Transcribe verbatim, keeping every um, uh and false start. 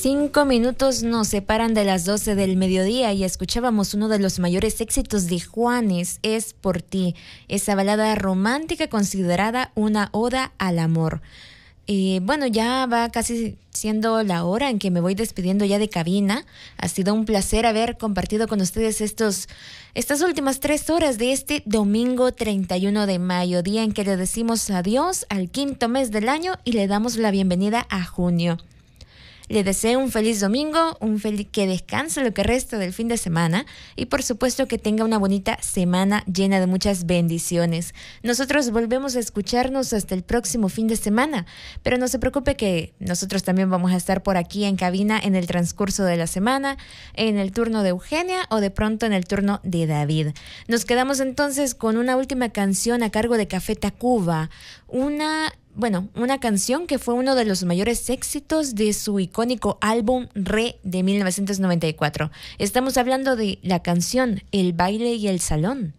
Cinco minutos nos separan de las doce del mediodía y escuchábamos uno de los mayores éxitos de Juanes, Es por ti, esa balada romántica considerada una oda al amor. Y bueno, ya va casi siendo la hora en que me voy despidiendo ya de cabina. Ha sido un placer haber compartido con ustedes estos, estas últimas tres horas de este domingo treinta y uno de mayo, día en que le decimos adiós al quinto mes del año y le damos la bienvenida a junio. Le deseo un feliz domingo, un fel- que descanse lo que resta del fin de semana y por supuesto que tenga una bonita semana llena de muchas bendiciones. Nosotros volvemos a escucharnos hasta el próximo fin de semana, pero no se preocupe que nosotros también vamos a estar por aquí en cabina en el transcurso de la semana, en el turno de Eugenia o de pronto en el turno de David. Nos quedamos entonces con una última canción a cargo de Café Tacuba, una... Bueno, una canción que fue uno de los mayores éxitos de su icónico álbum Re de mil novecientos noventa y cuatro. Estamos hablando de la canción El baile y el salón.